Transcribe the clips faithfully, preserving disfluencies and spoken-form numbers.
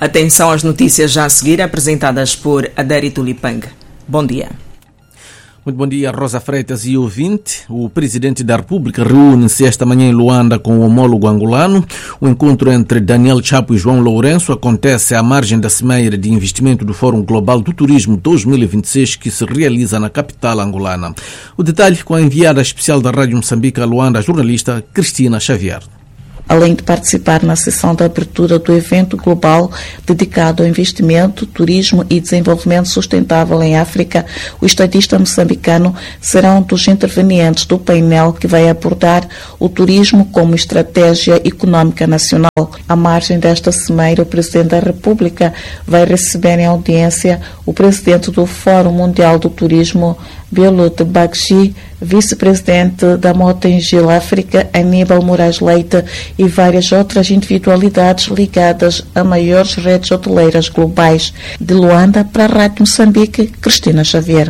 Atenção às notícias já a seguir, apresentadas por Adéri Tulipang. Bom dia. Muito bom dia, Rosa Freitas e ouvinte. O Presidente da República reúne-se esta manhã em Luanda com o homólogo angolano. O encontro entre Daniel Chapo e João Lourenço acontece à margem da Cimeira de Investimento do Fórum Global do Turismo dois mil e vinte e seis, que se realiza na capital angolana. O detalhe com a enviada especial da Rádio Moçambique a Luanda, a jornalista Cristina Xavier. Além de participar na sessão de abertura do evento global dedicado ao investimento, turismo e desenvolvimento sustentável em África, o estadista moçambicano será um dos intervenientes do painel que vai abordar o turismo como estratégia econômica nacional. À margem desta cimeira, o Presidente da República vai receber em audiência o Presidente do Fórum Mundial do Turismo, Biolute Baggi, Vice-Presidente da Motengil África, Aníbal Moraes Leite, e várias outras individualidades ligadas a maiores redes hoteleiras globais. De Luanda, para a Rádio Moçambique, Cristina Xavier.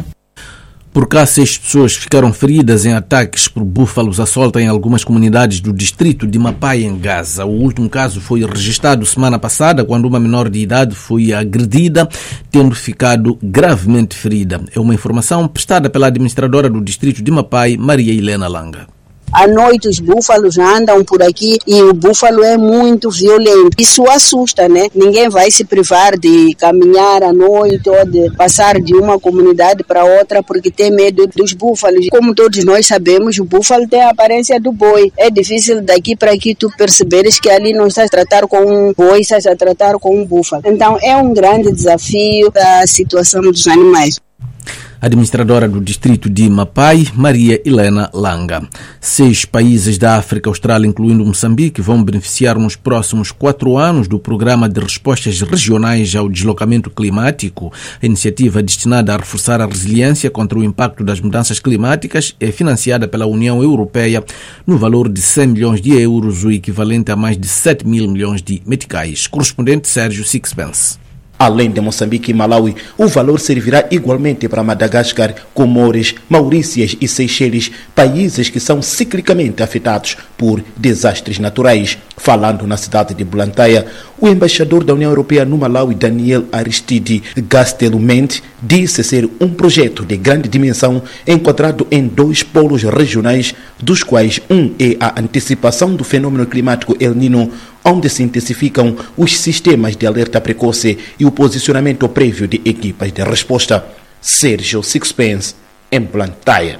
Por cá, seis pessoas ficaram feridas em ataques por búfalos à solta em algumas comunidades do distrito de Mapai, em Gaza. O último caso foi registrado semana passada, quando uma menor de idade foi agredida, tendo ficado gravemente ferida. É uma informação prestada pela administradora do distrito de Mapai, Maria Helena Langa. À noite os búfalos andam por aqui e o búfalo é muito violento. Isso assusta, né? Ninguém vai se privar de caminhar à noite ou de passar de uma comunidade para outra porque tem medo dos búfalos. Como todos nós sabemos, o búfalo tem a aparência do boi. É difícil daqui para aqui tu perceberes que ali não estás a tratar com um boi, estás a tratar com um búfalo. Então é um grande desafio da situação dos animais. Administradora do distrito de Mapai, Maria Helena Langa. Seis países da África Austral, incluindo Moçambique, vão beneficiar nos próximos quatro anos do Programa de Respostas Regionais ao Deslocamento Climático. A iniciativa, destinada a reforçar a resiliência contra o impacto das mudanças climáticas, é financiada pela União Europeia no valor de cem milhões de euros, o equivalente a mais de sete mil milhões de meticais. Correspondente Sérgio Sixpence. Além de Moçambique e Malawi, o valor servirá igualmente para Madagascar, Comores, Maurícias e Seychelles, países que são ciclicamente afetados por desastres naturais. Falando na cidade de Blantyre, o embaixador da União Europeia no Malawi, Daniel Aristide Gastelumend, disse ser um projeto de grande dimensão enquadrado em dois polos regionais, dos quais um é a antecipação do fenômeno climático El Niño, onde se intensificam os sistemas de alerta precoce e o posicionamento prévio de equipas de resposta. Sérgio Sixpence, em Blantyre.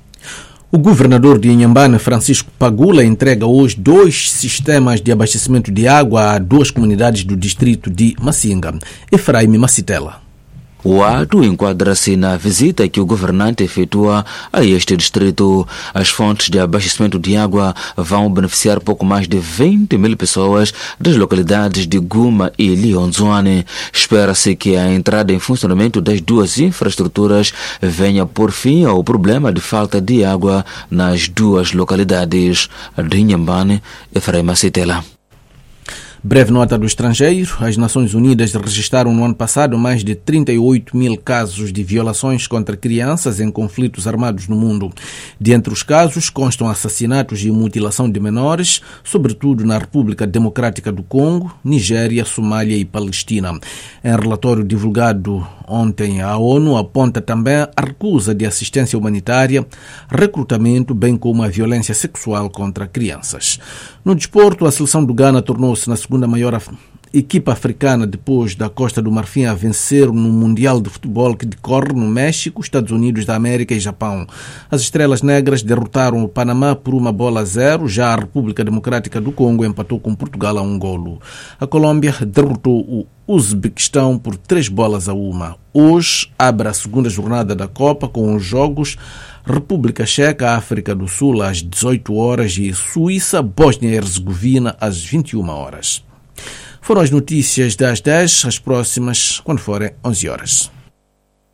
O governador de Inhambane, Francisco Pagula, entrega hoje dois sistemas de abastecimento de água a duas comunidades do distrito de Massinga. Efraim Macitela. O ato enquadra-se na visita que o governante efetua a este distrito. As fontes de abastecimento de água vão beneficiar pouco mais de vinte mil pessoas das localidades de Guma e Lionzwane. Espera-se que a entrada em funcionamento das duas infraestruturas venha por fim ao problema de falta de água nas duas localidades. De Inhambane, Efraim Macitela. Breve nota do estrangeiro. As Nações Unidas registraram no ano passado mais de trinta e oito mil casos de violações contra crianças em conflitos armados no mundo. Dentre os casos constam assassinatos e mutilação de menores, sobretudo na República Democrática do Congo, Nigéria, Somália e Palestina. Em relatório divulgado ontem, a ONU aponta também a recusa de assistência humanitária, recrutamento, bem como a violência sexual contra crianças. No desporto, a seleção do Ghana tornou-se na segunda maior equipa africana depois da Costa do Marfim a vencer no Mundial de Futebol que decorre no México, Estados Unidos da América e Japão. As Estrelas Negras derrotaram o Panamá por uma bola a zero, já a República Democrática do Congo empatou com Portugal a um golo. A Colômbia derrotou o Uzbequistão por três bolas a uma. Hoje abre a segunda jornada da Copa com os jogos República Checa, África do Sul às dezoito horas e Suíça, Bósnia e Herzegovina às vinte e uma horas. Foram as notícias das dez, as próximas quando forem onze horas.